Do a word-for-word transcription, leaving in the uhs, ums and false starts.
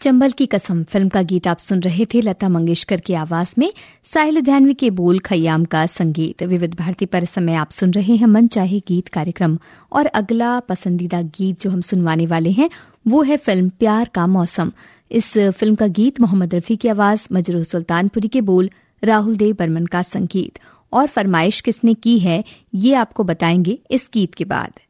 चंबल की कसम फिल्म का गीत आप सुन रहे थे लता मंगेशकर की आवाज में, साहिल लुधियानवी के बोल, खयाम का संगीत। विविध भारती पर इस समय आप सुन रहे हैं मन चाहे गीत कार्यक्रम, और अगला पसंदीदा गीत जो हम सुनवाने वाले हैं वो है फिल्म प्यार का मौसम। इस फिल्म का गीत मोहम्मद रफी की आवाज, मजरूह सुल्तानपुरी के बोल, राहुल देव बर्मन का संगीत। और फरमाइश किसने की है ये आपको बताएंगे इस गीत के बाद।